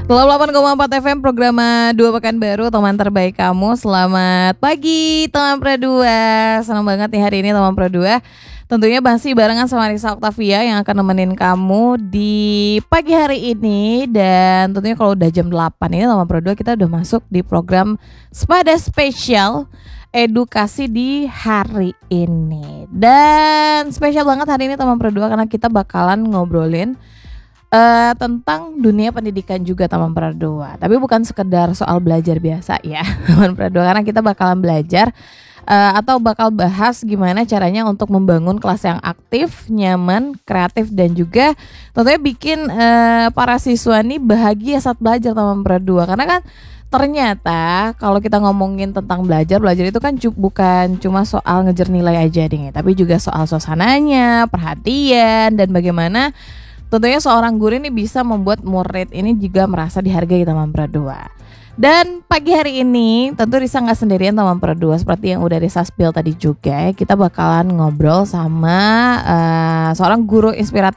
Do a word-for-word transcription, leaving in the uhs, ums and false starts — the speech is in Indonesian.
delapan koma empat F M program dua Pekanbaru, teman terbaik kamu. Selamat pagi teman Pro dua. Senang banget nih hari ini teman Pro dua. Tentunya masih barengan sama Risa Octavia yang akan nemenin kamu di pagi hari ini. Dan tentunya kalau udah jam delapan ini teman Pro dua, kita udah masuk di program Sepada Spesial Edukasi di hari ini. Dan spesial banget hari ini teman Pro dua karena kita bakalan ngobrolin Uh, tentang dunia pendidikan juga teman Pro dua. Tapi bukan sekedar soal belajar biasa ya teman Pro dua, karena kita bakalan belajar uh, atau bakal bahas gimana caranya untuk membangun kelas yang aktif, nyaman, kreatif, dan juga tentunya bikin uh, para siswa nih bahagia saat belajar teman Pro dua. Karena kan ternyata kalau kita ngomongin tentang belajar, belajar itu kan cu- bukan cuma soal ngejar nilai aja nih, tapi juga soal suasananya, perhatian, dan bagaimana tentunya seorang guru ini bisa membuat murid ini juga merasa dihargai teman Pro dua. Dan pagi hari ini tentu Risa gak sendirian teman Pro dua. Seperti yang udah Risa spill tadi juga, kita bakalan ngobrol sama uh, seorang guru inspiratif